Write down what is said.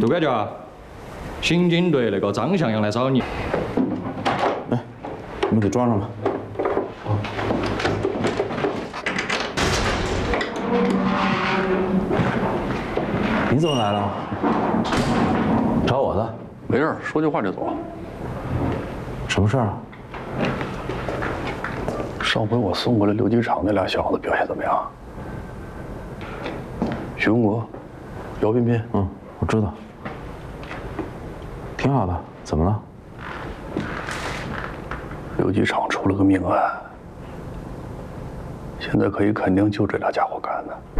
感觉啊，刑警队那个张向阳来找你。 哎，你们给装上吧。你怎么来了？找我的？ 没事，说句话就走。 什么事儿啊？ 上回我送过来刘机场那俩小子表现怎么样？许文国、姚彬彬， 我知道，挺好的。怎么了？ 刘机场出了个命案，现在可以肯定就这俩家伙干的。